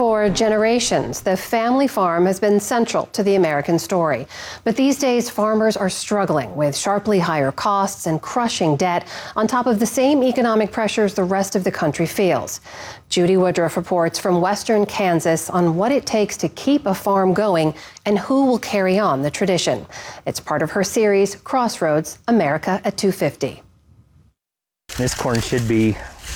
For generations, the family farm has been central to the American story. But these days, farmers are struggling with sharply higher costs and crushing debt on top of the same economic pressures the rest of the country feels. Judy Woodruff reports from western Kansas on what it takes to keep a farm going and who will carry on the tradition. It's part of her series, Crossroads, America at 250. This corn should be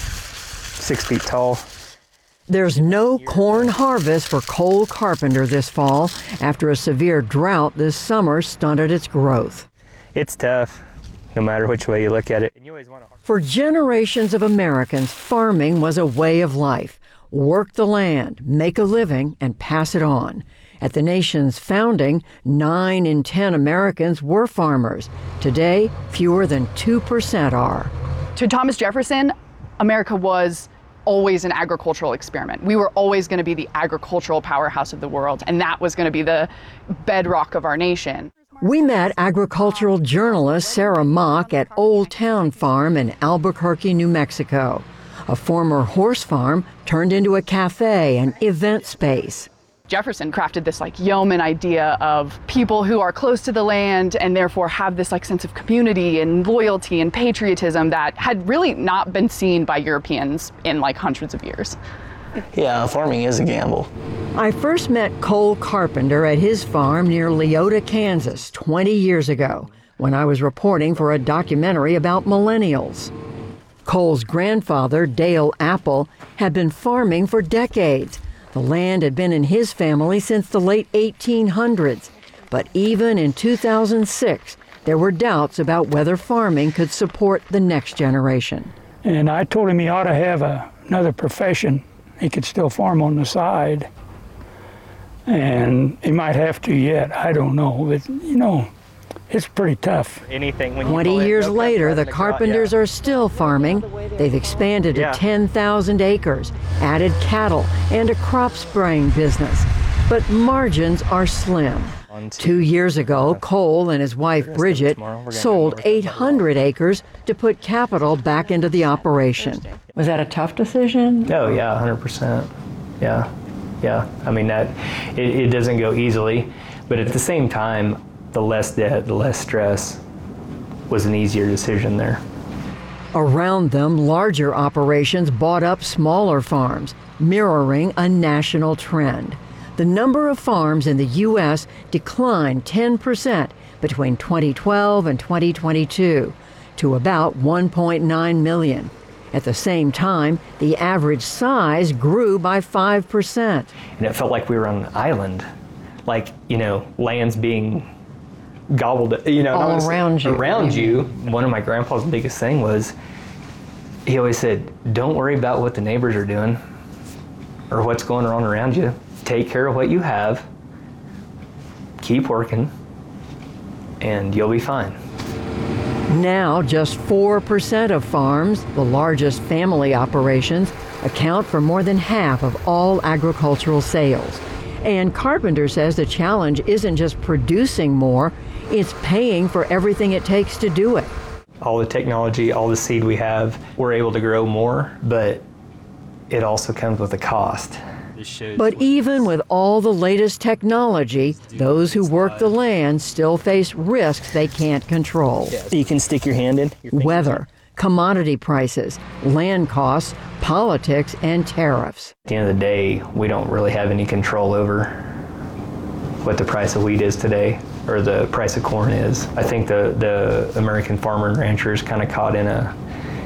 6 feet tall. There's no corn harvest for Cole Carpenter this fall after a severe drought this summer stunted its growth. It's tough, no matter which way you look at it. For generations of Americans, farming was a way of life. Work the land, make a living, and pass it on. At the nation's founding, 9 in 10 Americans were farmers. Today, fewer than 2% are. To Thomas Jefferson, America was always an agricultural experiment. We were always going to be the agricultural powerhouse of the world, and that was going to be the bedrock of our nation. We met agricultural journalist Sarah Mock at Old Town Farm in Albuquerque, New Mexico. A former horse farm turned into a cafe and event space. Jefferson crafted this yeoman idea of people who are close to the land and therefore have this sense of community and loyalty and patriotism that had really not been seen by Europeans in hundreds of years. Yeah, farming is a gamble. I first met Cole Carpenter at his farm near Leota, Kansas, 20 years ago, when I was reporting for a documentary about millennials. Cole's grandfather, Dale Apple, had been farming for decades. The land had been in his family since the late 1800s. But even in 2006, there were doubts about whether farming could support the next generation. And I told him he ought to have another profession. He could still farm on the side. And he might have to yet, I don't know. But, it's pretty tough. 20 years later, the Carpenters are still farming. They've expanded to 10,000 acres, added cattle, and a crop spraying business. But margins are slim. 2 years ago, Cole and his wife Bridget sold 800 acres to put capital back into the operation. Was that a tough decision? Oh, yeah, 100%. Yeah. I mean, it doesn't go easily, but at the same time, the less debt, the less stress was an easier decision there. Around them, larger operations bought up smaller farms, mirroring a national trend. The number of farms in the U.S. declined 10% between 2012 and 2022 to about 1.9 million. At the same time, the average size grew by 5%. And it felt like we were on an island, land's being gobbled, all around you. One of my grandpa's biggest thing was, he always said, don't worry about what the neighbors are doing or what's going on around you. Take care of what you have, keep working, and you'll be fine. Now, just 4% of farms, the largest family operations, account for more than half of all agricultural sales. And Carpenter says the challenge isn't just producing more, it's paying for everything it takes to do it. All the technology, all the seed we have, we're able to grow more, but it also comes with a cost. But even with all the latest technology, those who work the land still face risks they can't control. You can stick your hand in. Weather, commodity prices, land costs, politics, and tariffs. At the end of the day, we don't really have any control over what the price of wheat is today or the price of corn is. I think the American farmer and rancher is kind of caught in a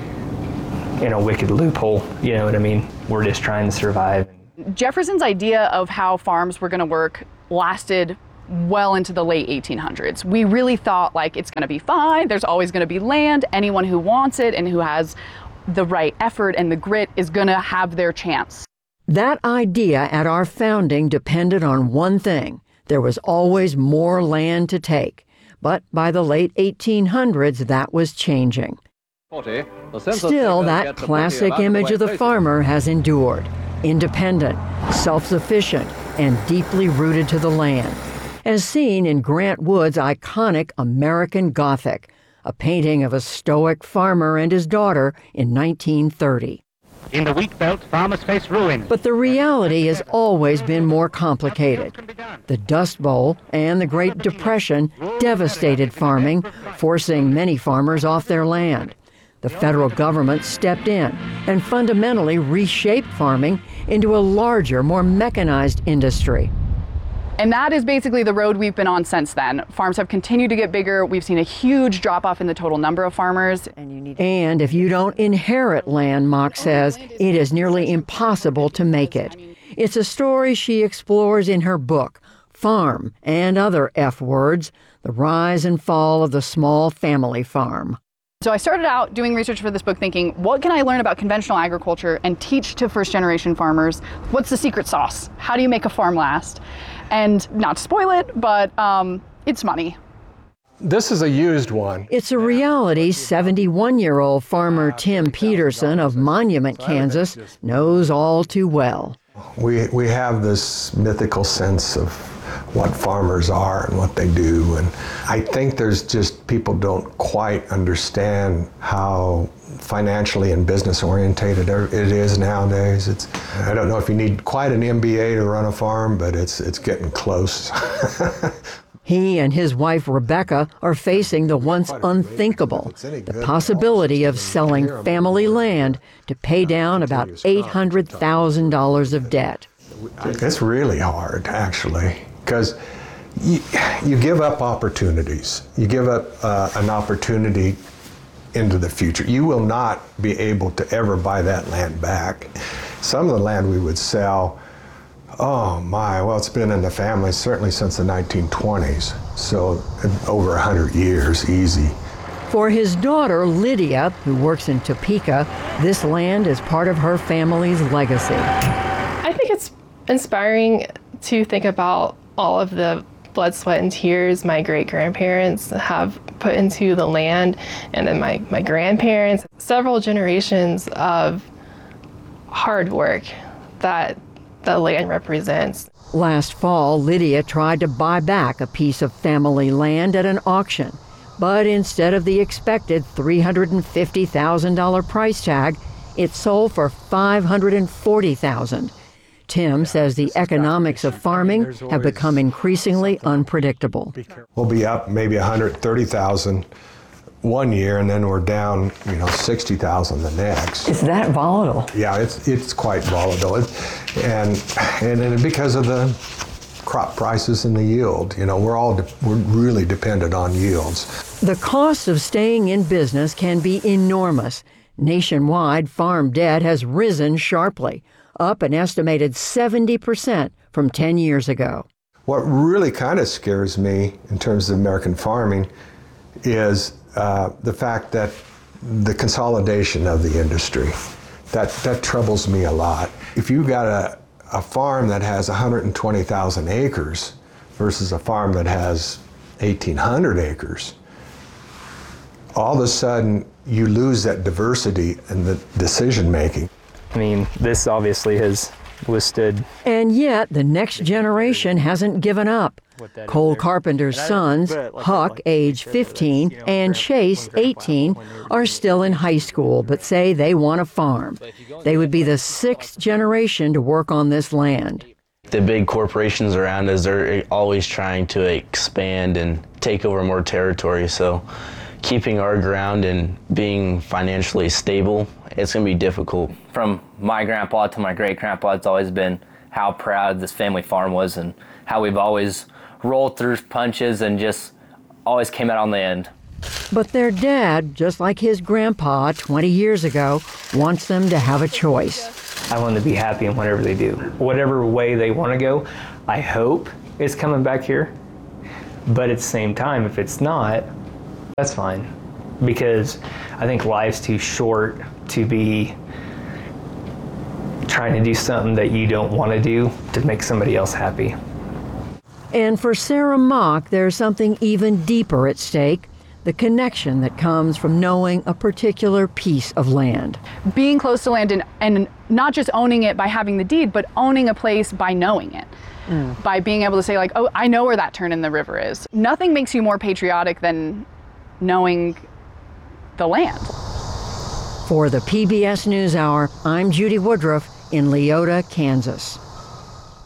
wicked loophole, you know what I mean? We're just trying to survive. Jefferson's idea of how farms were going to work lasted well into the late 1800s. We really thought it's going to be fine. There's always going to be land. Anyone who wants it and who has the right effort and the grit is going to have their chance. That idea at our founding depended on one thing. There was always more land to take. But by the late 1800s, that was changing. Still, that classic image of the farmer has endured. Independent, self-sufficient, and deeply rooted to the land, as seen in Grant Wood's iconic American Gothic, a painting of a stoic farmer and his daughter in 1930. In the wheat belt, farmers face ruin. But the reality has always been more complicated. The Dust Bowl and the Great Depression devastated farming, forcing many farmers off their land. The federal government stepped in and fundamentally reshaped farming into a larger, more mechanized industry. And that is basically the road we've been on since then. Farms have continued to get bigger. We've seen a huge drop off in the total number of farmers. And if you don't inherit land, Mock says, it is nearly impossible to make it. It's a story she explores in her book, Farm and Other F Words, The Rise and Fall of the Small Family Farm. So I started out doing research for this book thinking, what can I learn about conventional agriculture and teach to first-generation farmers? What's the secret sauce? How do you make a farm last? And not to spoil it, but it's money. This is a used one. It's a reality 71-year-old farmer Tim Peterson of Monument, Kansas, knows all too well. We have this mythical sense of what farmers are and what they do, and I think there's just people don't quite understand how financially and business orientated it is nowadays. I don't know if you need quite an MBA to run a farm, but it's getting close. He and his wife Rebecca are facing the once unthinkable, the possibility of selling family land to pay down about $800,000 of debt. It's really hard, actually, because you give up opportunities. You give up an opportunity into the future. You will not be able to ever buy that land back. Some of the land we would sell, oh my, well, it's been in the family certainly since the 1920s, so over 100 years, easy. For his daughter, Lydia, who works in Topeka, this land is part of her family's legacy. I think it's inspiring to think about all of the blood, sweat, and tears my great-grandparents have put into the land, and then my grandparents. Several generations of hard work that the land represents. Last fall, Lydia tried to buy back a piece of family land at an auction, but instead of the expected $350,000 price tag, it sold for $540,000. Tim says the economics of farming have become increasingly unpredictable. We'll be up maybe 130,000 one year, and then we're down, 60,000 the next. Is that volatile? Yeah, it's quite volatile, and because of the crop prices and the yield, we're really dependent on yields. The cost of staying in business can be enormous. Nationwide, farm debt has risen sharply, up an estimated 70% from 10 years ago. What really kind of scares me in terms of American farming is the fact that the consolidation of the industry, that troubles me a lot. If you've got a farm that has 120,000 acres versus a farm that has 1,800 acres, all of a sudden you lose that diversity in the decision making. I mean, this obviously has withstood. And yet, the next generation hasn't given up. Cole Carpenter's sons, Huck, age 15, and Chase, 18, are still in high school, but say they want a farm. They would be the sixth generation to work on this land. The big corporations around us are always trying to expand and take over more territory, so keeping our ground and being financially stable, it's going to be difficult. From my grandpa to my great-grandpa, it's always been how proud this family farm was and how we've always rolled through punches and just always came out on the end. But their dad, just like his grandpa 20 years ago, wants them to have a choice. I want them to be happy in whatever they do. Whatever way they want to go, I hope it's coming back here. But at the same time, if it's not, that's fine. Because I think life's too short to be trying to do something that you don't want to do to make somebody else happy. And for Sarah Mock, there's something even deeper at stake, the connection that comes from knowing a particular piece of land. Being close to land and not just owning it by having the deed, but owning a place by knowing it. By being able to say like, oh, I know where that turn in the river is. Nothing makes you more patriotic than knowing the land. For the PBS NewsHour, I'm Judy Woodruff in Leota, Kansas.